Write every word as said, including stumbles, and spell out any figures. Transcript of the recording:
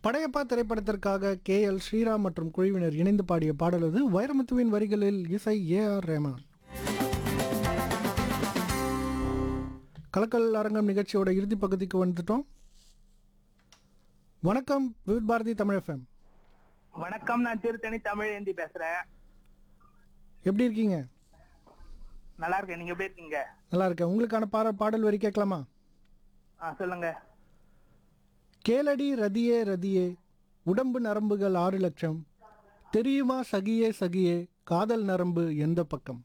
படையப்பா திரைப்படத்திற்காக K L Sriram மற்றும் குழுவினர் இணைந்து பாடிய பாடல் அது. வைரமுத்துவின் வரிகளில் இசை ஏ ஆர் ரஹ்மான். கலக்கல் அரங்கம் நிகழ்ச்சியோட இறுதி பகுதிக்கு வந்துட்டோம். வணக்கம் விவித் பாரதி தமிழ் எஃப்எம். வணக்கம், நான் திருத்தணி தமிழேந்தி பேசுறேன். எப்படி இருக்கீங்க? நல்லா இருக்கேன், நீங்க எப்படி இருக்கீங்க? நல்லா இருக்கேன். உங்களுக்கான பாட பாடல் வரி கேட்கலாமா? ஆ சொல்லுங்க. கேளடி ரதியே ரதியே, உடம்பு நரம்புகள் ஆறு லட்சம், தெரியுமா சகியே சகியே, காதல் நரம்பு எந்த பக்கம்.